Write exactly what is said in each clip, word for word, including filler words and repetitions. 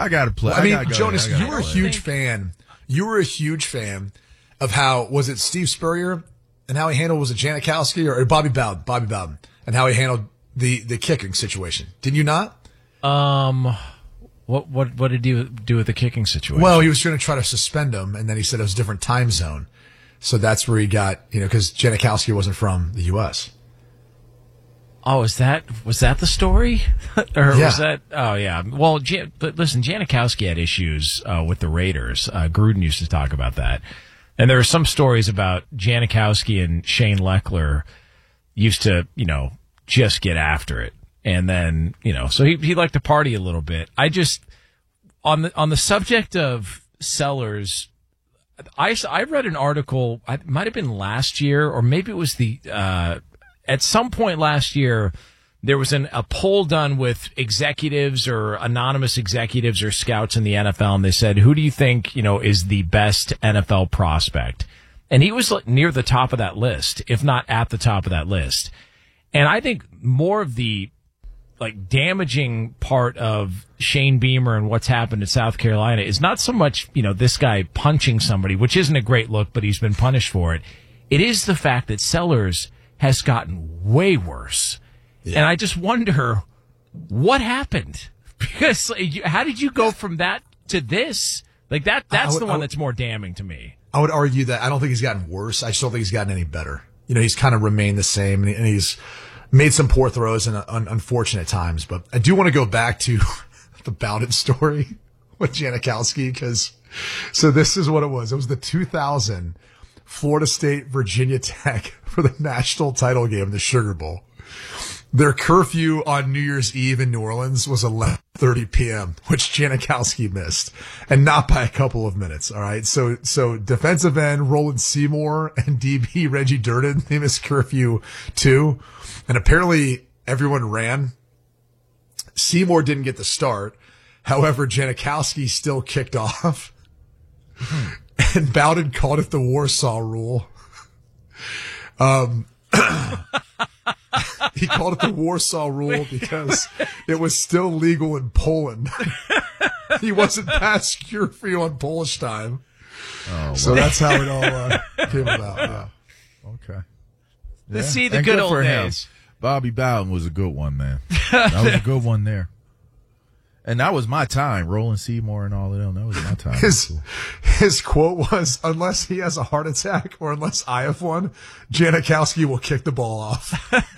I got to play. Well, I mean, I go Jonas, I you were a play. huge fan. You were a huge fan of how, was it Steve Spurrier and how he handled, was it Janikowski or, or Bobby Bowden, Bobby Bowden, and how he handled the, the kicking situation. Did you not? Um, what, what, what did he do with the kicking situation? Well, he was going to try to suspend him, and then he said it was a different time zone. So that's where he got, you know, because Janikowski wasn't from the U S. Oh, is that, was that the story? or Yeah. was that, oh yeah. Well, Jan, but listen, Janikowski had issues, uh, with the Raiders. Uh, Gruden used to talk about that. And there are some stories about Janikowski and Shane Leckler used to, you know, just get after it. And then, you know, so he, he liked to party a little bit. I just, on the, on the subject of Sellers, I, I read an article, it might have been last year, or maybe it was the, uh, at some point last year, there was an, a poll done with executives or anonymous executives or scouts in the N F L, and they said, who do you think, you know, is the best N F L prospect? And he was like near the top of that list, if not at the top of that list. And I think more of the, like, damaging part of Shane Beamer and what's happened in South Carolina is not so much, you know, this guy punching somebody, which isn't a great look, but he's been punished for it. It is the fact that Sellers has gotten way worse. Yeah. And I just wonder what happened, because like, you, how did you go from that to this? Like that, that's would, the one would, that's more damning to me. I would argue that I don't think he's gotten worse. I just don't think he's gotten any better. You know, he's kind of remained the same, and he's made some poor throws in un- unfortunate times. But I do want to go back to the Bowden story with Janikowski, because so this is what it was. It was the two thousand Florida State Virginia Tech for the national title game, the Sugar Bowl. Their curfew on New Year's Eve in New Orleans was eleven thirty p.m., which Janikowski missed, and not by a couple of minutes. All right. So, so defensive end Roland Seymour and D B Reggie Durden, they missed curfew too. And apparently everyone ran. Seymour didn't get the start. However, Janikowski still kicked off. And Bowden called it the Warsaw Rule. Um, he called it the Warsaw Rule because it was still legal in Poland. He wasn't past curfew on Polish time. Oh, well. So that's how it all uh, came about. Yeah. Okay. Let's yeah. see the and good, good old for days. Him. Bobby Bowden was a good one, man. That was a good one there. And that was my time, Roland Seymour and all of them. That was my time. His, his quote was, unless he has a heart attack or unless I have one, Janikowski will kick the ball off.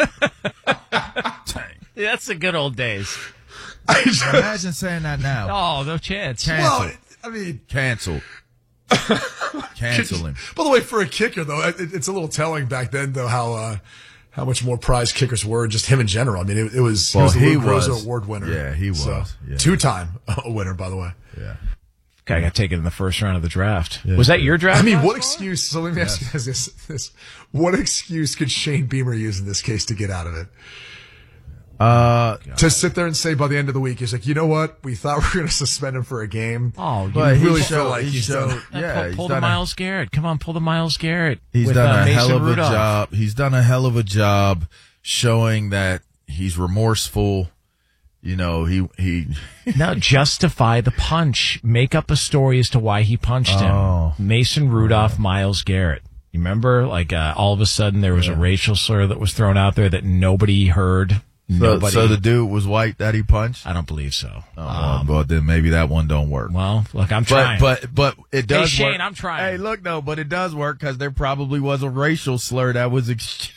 Yeah, that's the good old days. I just, imagine saying that now. Oh, no chance. Well, I mean. Canceled. Cancel him. By the way, for a kicker, though, it, it's a little telling back then, though, how uh, how much more prized kickers were, just him in general. I mean, it, it was, well, he was the he Luke was. Award winner. Yeah, he was. So, yeah. Two-time winner, by the way. Yeah. Guy got taken in the first round of the draft. Yeah. Was that your draft? I mean, what excuse, so let me ask you guys this, this, what excuse could Shane Beamer use in this case to get out of it? Uh, to sit there and say by the end of the week, he's like, you know what? We thought we were going to suspend him for a game. Oh, you but really showed, feel like he he's showed, done. Yeah, pull, he's pull done the a, Myles Garrett. Come on, pull the Myles Garrett. He's with, done uh, a Mason hell of Rudolph. a job. He's done a hell of a job showing that he's remorseful. You know, he he. No, justify the punch. Make up a story as to why he punched oh. him. Mason Rudolph, Myles Garrett. You remember, like uh, all of a sudden there was yeah. a racial slur that was thrown out there that nobody heard. So, Nobody. so the dude was white that he punched? I don't believe so. Oh, um, well, then maybe that one don't work. Well, look, I'm trying. But but, but it does hey, Shane, work. I'm trying. Hey, look, no, but it does work because there probably was a racial slur that was ex-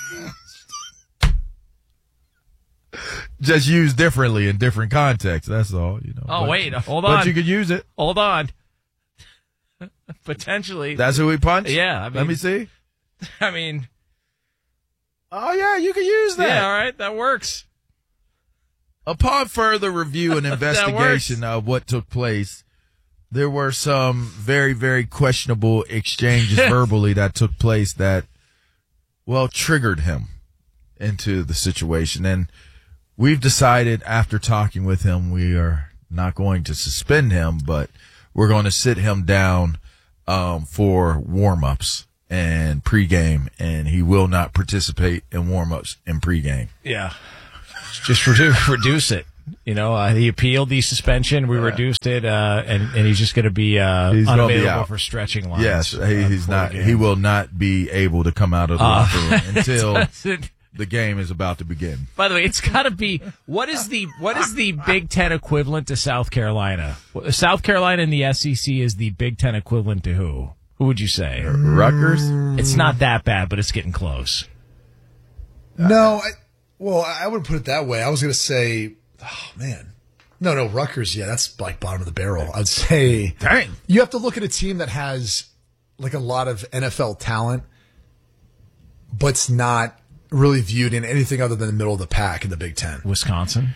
just used differently in different contexts. That's all, you know. Oh, but, wait, hold on. But you could use it. Hold on. Potentially. That's who he punched? Yeah. I mean, Let me see. I mean. Oh, yeah, you can use that. Yeah, all right, that works. Upon further review and investigation of what took place, there were some very, very questionable exchanges verbally that took place that, well, triggered him into the situation. And we've decided after talking with him, we are not going to suspend him, but we're going to sit him down um, for warm-ups and pregame, and he will not participate in warm-ups and pregame. Yeah. Just reduce, reduce it. You know, uh, he appealed the suspension. We yeah. reduced it, uh, and, and he's just going to be uh, unavailable be for stretching lines. Yes, he, he's not. He will not be able to come out of the uh, locker room until the game is about to begin. By the way, it's got to be what is the what is the Big Ten equivalent to South Carolina? South Carolina in the S E C is the Big Ten equivalent to who? Who would you say? Rutgers? It's not that bad, but it's getting close. No, I, well, I would put it that way. I was going to say. Oh, man. No, no, Rutgers, yeah, that's like bottom of the barrel. I'd say Dang. You have to look at a team that has like a lot of N F L talent, but's not really viewed in anything other than the middle of the pack in the Big Ten. Wisconsin?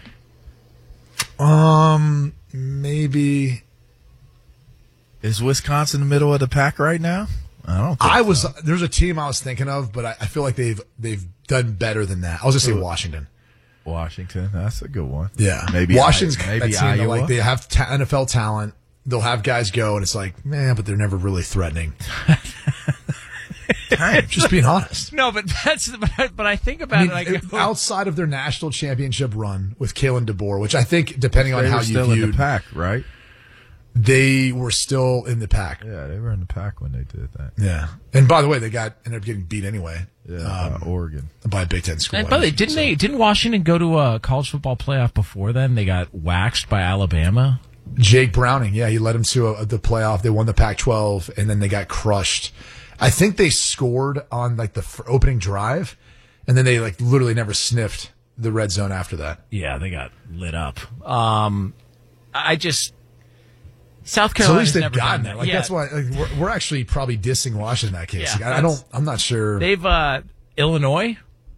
Um, maybe. Is Wisconsin the middle of the pack right now? I don't think I so. was, there's a team I was thinking of, but I, I feel like they've, they've done better than that. I was going to say Washington. Washington, that's a good one. Yeah, maybe Washington's I, maybe that team Iowa. That, like they have ta- N F L talent. They'll have guys go, and it's like, man, but they're never really threatening. Damn, just being honest. No, but that's but, but I think about I mean, it. I go, outside of their national championship run with Kalen DeBoer, which I think, depending on they how were you still viewed, in the pack, right? They were still in the pack. Yeah, they were in the pack when they did that. Yeah, and by the way, they got ended up getting beat anyway. Yeah, um, by Oregon by a Big Ten school. And by the way, didn't so. they? Didn't Washington go to a college football playoff before then? They got waxed by Alabama. Jake Browning, yeah, he led them to a, the playoff. They won the Pac twelve, and then they got crushed. I think they scored on like the opening drive, and then they like literally never sniffed the red zone after that. Yeah, they got lit up. Um, I just South Carolina. So at least they've gotten that. Like yeah. that's why like, we're, we're actually probably dissing Washington in that case. Yeah, like, I don't. I'm not sure. They've uh, Illinois.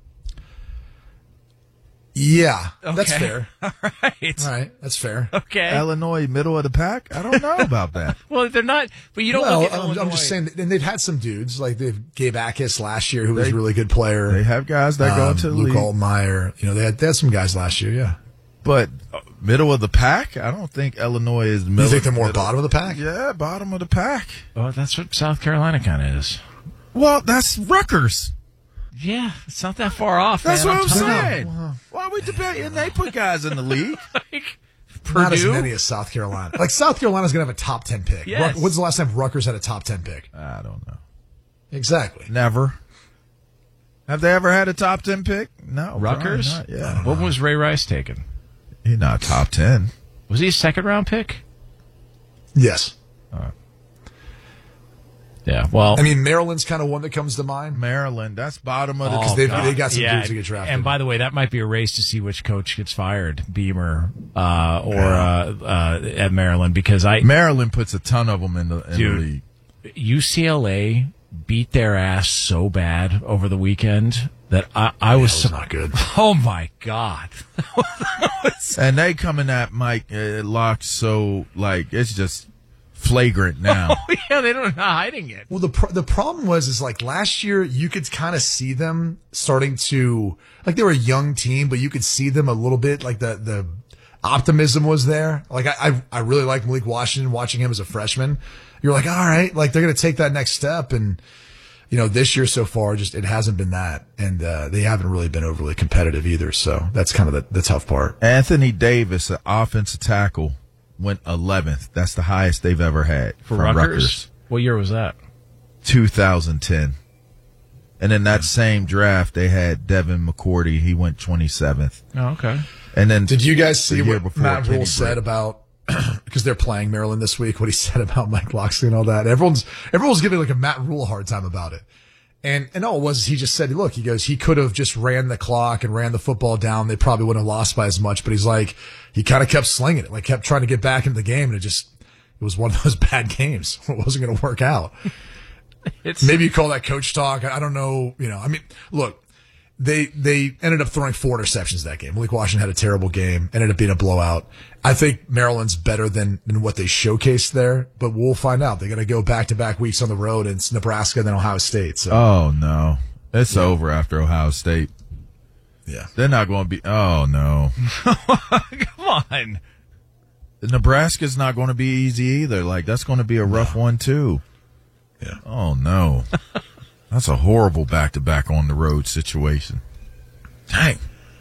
Yeah, okay. That's fair. All right. All right, that's fair. Okay. Illinois, middle of the pack? I don't know about that. Well, they're not, but you don't well, look at I'm, Illinois. I'm just saying, and they've had some dudes, like they've Gabe Akis last year, who they, was a really good player. They have guys that um, go into the Luke league. Altmaier. You know, they had, they had some guys last year, yeah. But uh, middle of the pack? I don't think Illinois is middle. You think they're more middle. bottom of the pack? Yeah, bottom of the pack. Well, that's what South Carolina kind of is. Well, that's Rutgers. Yeah, it's not that far off. That's man. what I'm, I'm saying. Wow. Why are we debating? They put guys in the league. like, Not Purdue? as many as South Carolina. Like South Carolina's going to have a top ten pick. Yes. Ruck, when's the last time Rutgers had a top ten pick? I don't know. Exactly. Never. Have they ever had a top ten pick? No. Rutgers? Not, yeah. What was Ray Rice taken? He's not top ten. Was he a second round pick? Yes. Uh, Yeah, well, I mean, Maryland's kind of one that comes to mind. Maryland, that's bottom of the. Because Oh, they've God. they got some yeah, dudes to get drafted. And by the way, that might be a race to see which coach gets fired, Beamer uh, or uh, uh, at Maryland, because I Maryland puts a ton of them in the, in Dude, the league. U C L A beat their ass so bad over the weekend that I, I was, that was so, not good. Oh my God! And they coming at Mike uh, Locke, so like it's just flagrant now. Oh yeah, they don't not hiding it. Well, the pr- the problem was is like last year you could kind of see them starting to like they were a young team, but you could see them a little bit like the the optimism was there. Like I I, I really like Malik Washington watching him as a freshman. You're like, all right, like they're gonna take that next step, and you know this year so far just it hasn't been that, and uh, they haven't really been overly competitive either. So that's kind of the, the tough part. Anthony Davis, an offensive tackle, went eleventh. That's the highest they've ever had For from Rutgers? Rutgers. What year was that? two thousand ten. And in that same draft, they had Devin McCourty. He went twenty-seventh. Oh, okay. And then Did you guys see the year what before, Matt Kenny Rule said Britt. about because they're playing Maryland this week? What he said about Mike Locksley and all that. Everyone's everyone's giving like a Matt Rule a hard time about it. And and all it was he just said, look, he goes, he could have just ran the clock and ran the football down. They probably wouldn't have lost by as much. But he's like, he kind of kept slinging it, like kept trying to get back into the game, and it just it was one of those bad games. It wasn't going to work out. It's Maybe you call that coach talk. I don't know. You know, I mean, look, they they ended up throwing four interceptions that game. Malik Washington had a terrible game, ended up being a blowout. I think Maryland's better than, than what they showcased there, but we'll find out. They're going to go back to back weeks on the road, and it's Nebraska and then Ohio State. So Oh, no. It's yeah. over after Ohio State. yeah, They're not going to be. Oh, no. Come on. Nebraska's not going to be easy either. Like, that's going to be a rough no. one, too. Yeah. Oh, no. That's a horrible back-to-back on the road situation. Dang.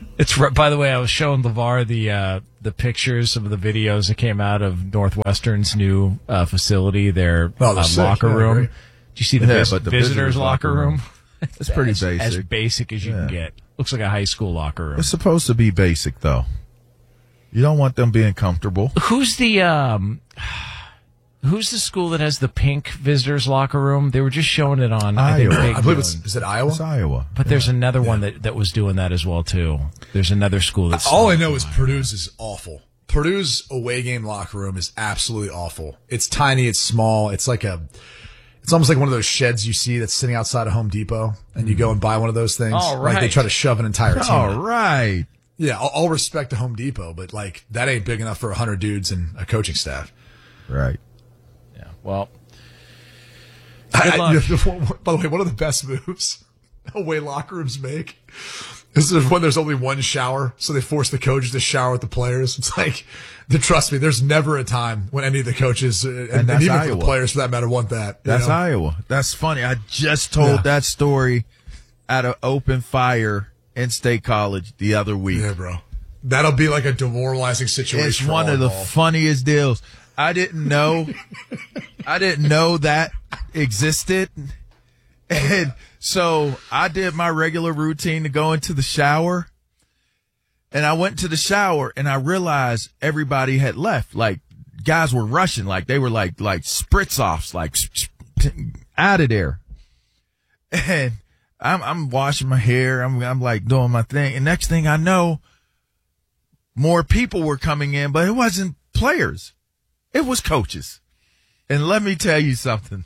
It's by the way, I was showing LeVar the uh, the pictures, some of the videos that came out of Northwestern's new uh, facility, their oh, uh, locker yeah, room. Great. Did you see the, yeah, vis- but the visitors, visitors locker locker room? room. It's pretty as, basic. As basic as you yeah. can get. Looks like a high school locker room. It's supposed to be basic, though. You don't want them being comfortable. Who's the um, who's the school that has the pink visitors locker room? They were just showing it on. I, think, Iowa. Big I believe Noon. it's is it Iowa? It's Iowa. But there's Yeah. another one that, that was doing that as well too. There's another school that's All I know is Purdue's is awful. Purdue's away game locker room is absolutely awful. It's tiny, it's small, it's like a, it's almost like one of those sheds you see that's sitting outside of Home Depot, and you go and buy one of those things. All Like they right. try to shove an entire team. All in. right. Yeah, all, all respect to Home Depot, but like that ain't big enough for a hundred dudes and a coaching staff. Right. Yeah. Well, I, luck. I, by the way, one of the best moves away locker rooms make is when there's only one shower, so they force the coaches to shower with the players. It's like, trust me, there's never a time when any of the coaches, uh, and, and, that's even Iowa. the players for that matter, want that. you That's know? Iowa. That's funny. I just told Yeah. that story at an open fire in State College the other week. Yeah, bro. That'll be like a demoralizing situation. It's for one all of the involved. funniest deals. I didn't know. I didn't know that existed. And so I did my regular routine to go into the shower. And I went to the shower and I realized everybody had left. Like guys were rushing. Like they were like, like spritz offs, like out of there. And I'm, I'm washing my hair. I'm, I'm like doing my thing. And next thing I know, more people were coming in, but it wasn't players. It was coaches. And let me tell you something.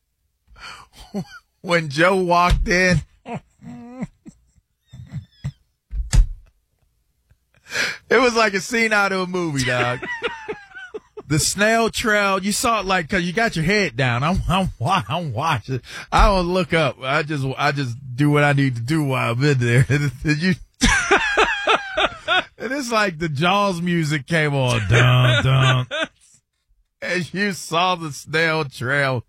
When Joe walked in, it was like a scene out of a movie, dog. The snail trail, you saw it like, cause you got your head down. I'm, I'm, I'm watching. I don't look up. I just, I just do what I need to do while I'm in there. you, and it's like the Jaws music came on. Dun, dun. And you saw the snail trail.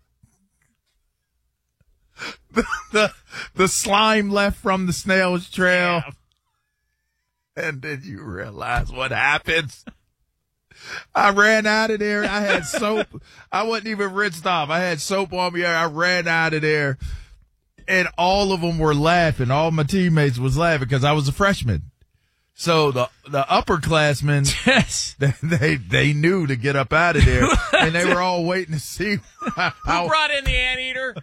The, the, the slime left from the snail's trail. Yeah. And then you realize what happens. I ran out of there. I had soap. I wasn't even rinsed off. I had soap on me. I ran out of there. And all of them were laughing. All my teammates was laughing because I was a freshman. So the the upperclassmen, yes. they, they they knew to get up out of there, and they were all waiting to see how. Who brought in the anteater?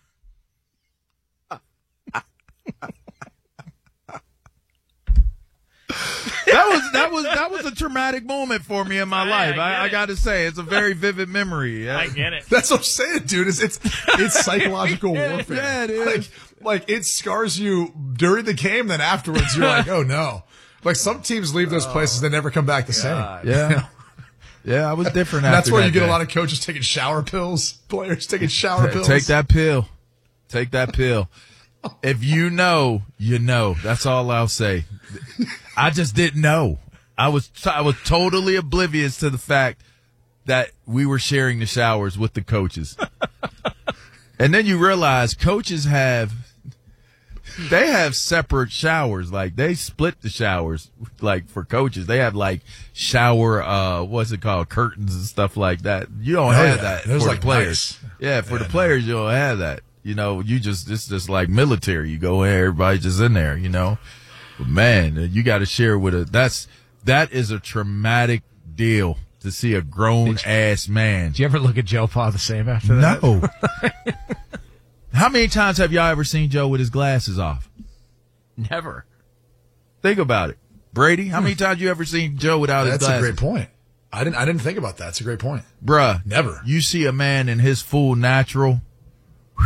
That was that was that was a traumatic moment for me in my life. I, I, I got to say, it's a very vivid memory. I get it. That's what I'm saying, dude. It's it's, it's psychological warfare. Yeah, it is. Like, like it scars you during the game. Then afterwards, you're like, oh no. Like some teams leave those places, they never come back the same. Yeah. You know? Yeah, I was different. And after that's where that you get day. a lot of coaches taking shower pills, players taking shower pills. Take that pill. Take that pill. If you know, you know. That's all I'll say. I just didn't know. I was I was totally oblivious to the fact that we were sharing the showers with the coaches. And then you realize coaches have they have separate showers. Like they split the showers. Like for coaches, they have like shower uh what's it called, curtains and stuff like that. You don't Oh, have yeah. that There's for like the players. nice. Yeah, for Yeah, the no. players you don't have that. You know, you just it's just like military. You go in, everybody's just in there. You know, but man, you got to share with a that's that is a traumatic deal to see a grown ass man. Did you ever look at Joe Pa the same after that? No. How many times have y'all ever seen Joe with his glasses off? Never. Think about it, Brady. How many times you ever seen Joe without his That's glasses? a great point. I didn't I didn't think about that. It's a great point. Bruh, Never. You see a man in his full natural. Whew,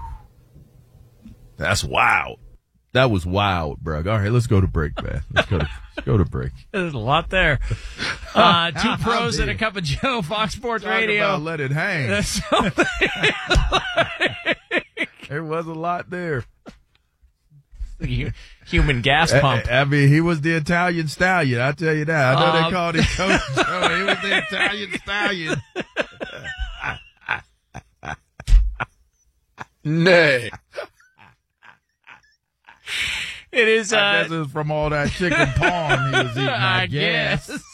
that's wild. That was wild, bro. All right, let's go to break, man. Let's go to let's go to break. There's a lot there. Uh, two pros and a cup of Joe, Fox Sports Talk Radio. about let it hang. That's something. There was a lot there. Human gas pump. I, I mean, he was the Italian stallion. I tell you that. I know Um, they called him Coach Joe. He was the Italian stallion. Nay. It is. Uh, I guess it's from all that chicken palm he was eating. I, I guess. guess.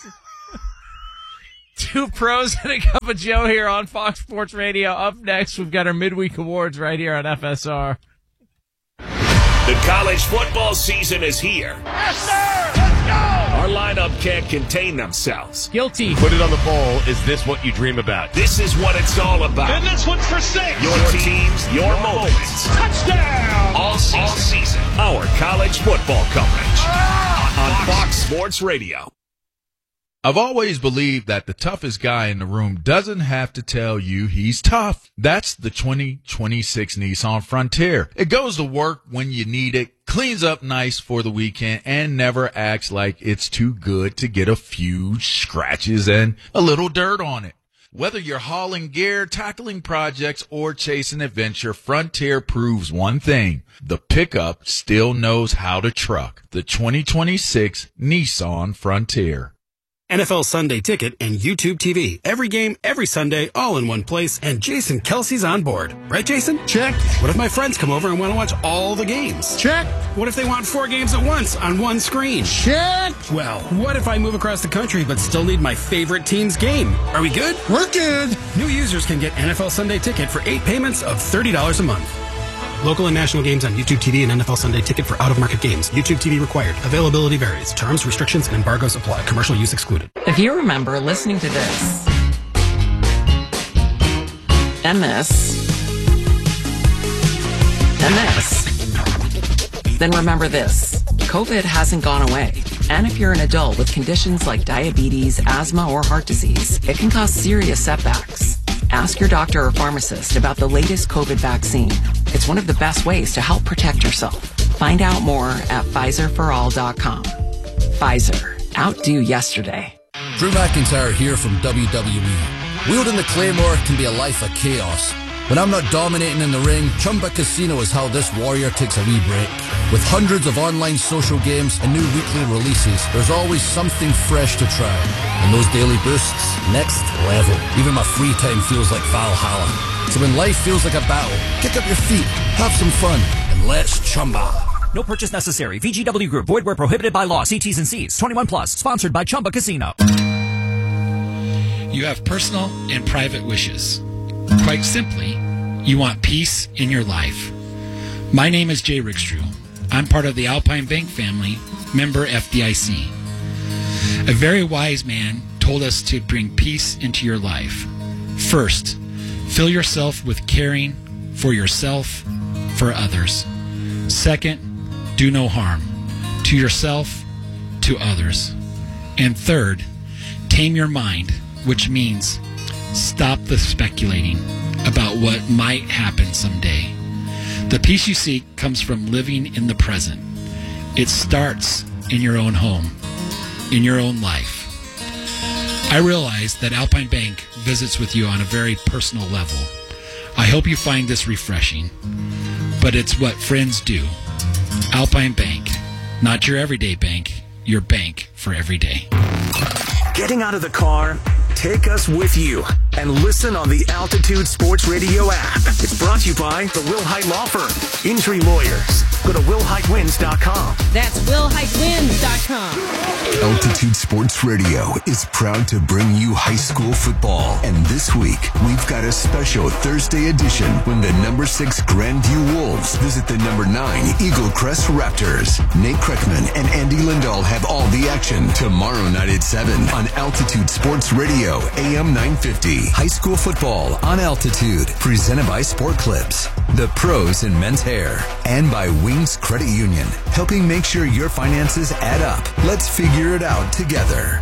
Two pros and a cup of Joe here on Fox Sports Radio. Up next, we've got our midweek awards right here on F S R. The college football season is here. Yes, sir! Let's go! Our lineup can't contain themselves. Guilty. Put it on the bowl. Is this what you dream about? This is what it's all about. And this one's for six. Your teams, your moments. Touchdown! All season. All season. Our college football coverage on Fox Sports Radio. I've always believed that the toughest guy in the room doesn't have to tell you he's tough. That's the twenty twenty-six Nissan Frontier. It goes to work when you need it, cleans up nice for the weekend, and never acts like it's too good to get a few scratches and a little dirt on it. Whether you're hauling gear, tackling projects, or chasing adventure, Frontier proves one thing. The pickup still knows how to truck. The twenty twenty-six Nissan Frontier. N F L Sunday Ticket and YouTube T V. Every game, every Sunday, all in one place, and Jason Kelsey's on board. Right, Jason? Check. What if my friends come over and want to watch all the games? Check. What if they want four games at once on one screen? Check. Well, what if I move across the country but still need my favorite team's game? Are we good? We're good. New users can get N F L Sunday Ticket for eight payments of thirty dollars a month. Local and national games on YouTube T V and N F L Sunday Ticket for out-of-market games. YouTube T V required. Availability varies. Terms, restrictions, and embargoes apply. Commercial use excluded. If you remember listening to this and this and this, then remember this. COVID hasn't gone away. And if you're an adult with conditions like diabetes, asthma, or heart disease, it can cause serious setbacks. Ask your doctor or pharmacist about the latest COVID vaccine. It's one of the best ways to help protect yourself. Find out more at Pfizer for all dot com. Pfizer. Outdo yesterday. Drew McIntyre here from W W E. Wielding the Claymore can be a life of chaos. When I'm not dominating in the ring, Chumba Casino is how this warrior takes a wee break. With hundreds of online social games and new weekly releases, there's always something fresh to try. And those daily boosts, next level. Even my free time feels like Valhalla. So when life feels like a battle, kick up your feet, have some fun, and let's Chumba. No purchase necessary. V G W Group. Void where prohibited by law. See T's and C's. twenty-one plus. Sponsored by Chumba Casino. You have personal and private wishes. Quite simply, you want peace in your life. My name is Jay Rickstrew. I'm part of the Alpine Bank family, member F D I C. A very wise man told us to bring peace into your life. First, fill yourself with caring for yourself, for others. Second, do no harm to yourself, to others. And third, tame your mind, which means stop the speculating about what might happen someday. The peace you seek comes from living in the present. It starts in your own home, in your own life. I realize that Alpine Bank visits with you on a very personal level. I hope you find this refreshing, but it's what friends do. Alpine Bank, not your everyday bank, your bank for every day. Getting out of the car? Take us with you and listen on the Altitude Sports Radio app. It's brought to you by the Wilhite Law Firm. Injury lawyers. Go to will hite wins dot com. That's will hite wins dot com. Altitude Sports Radio is proud to bring you high school football. And this week, we've got a special Thursday edition when the number six Grandview Wolves visit the number nine Eagle Crest Raptors. Nate Kreckman and Andy Lindahl have all the action tomorrow night at seven on Altitude Sports Radio, A M nine fifty. High school football on Altitude, presented by Sport Clips, the pros in men's hair, and by Wings Credit Union, helping make sure your finances add up. Let's figure it out together.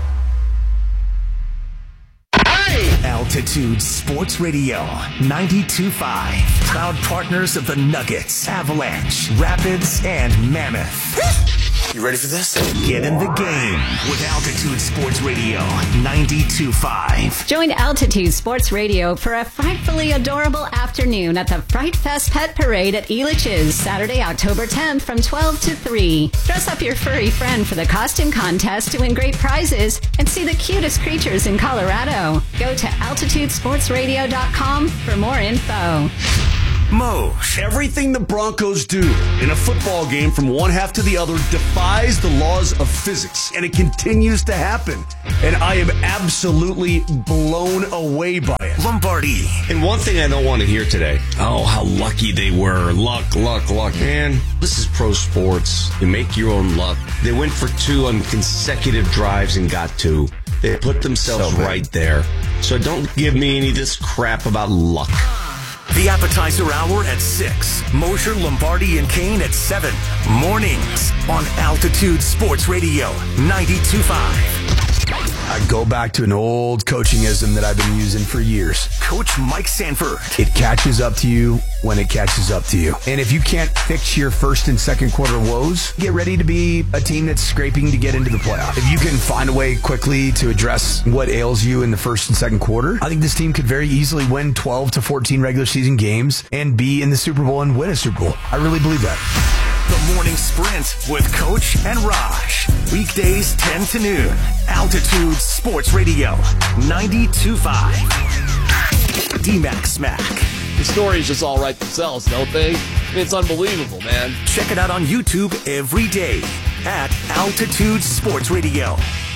Altitude Sports Radio ninety-two point five. Proud partners of the Nuggets, Avalanche, Rapids, and Mammoth. You ready for this? Get in the game with Altitude Sports Radio ninety-two point five. Join Altitude Sports Radio for a frightfully adorable afternoon at the Fright Fest Pet Parade at Elitch's, Saturday, October tenth from twelve to three. Dress up your furry friend for the costume contest to win great prizes and see the cutest creatures in Colorado. Go to altitude sports radio dot com for more info. Moj. Everything the Broncos do in a football game from one half to the other defies the laws of physics, and it continues to happen. And I am absolutely blown away by it. Lombardi. And one thing I don't want to hear today, oh, how lucky they were. Luck, luck, luck. Man, this is pro sports. You make your own luck. They went for two on consecutive drives and got two. They put themselves so right there. So don't give me any of this crap about luck. The appetizer hour at six. Mosher, Lombardi, and Kane at seven. Mornings on Altitude Sports Radio ninety-two point five. I go back to an old coaching-ism that I've been using for years. Coach Mike Sanford. It catches up to you when it catches up to you. And if you can't fix your first and second quarter woes, get ready to be a team that's scraping to get into the playoff. If you can find a way quickly to address what ails you in the first and second quarter, I think this team could very easily win twelve to fourteen regular season games and be in the Super Bowl and win a Super Bowl. I really believe that. The Morning Sprint with Coach and Raj. Weekdays ten to noon. Altitude Sports Radio ninety-two point five. D-Mac Smack. The stories just all write themselves, don't they? I mean, it's unbelievable, man. Check it out on YouTube every day at Altitude Sports Radio.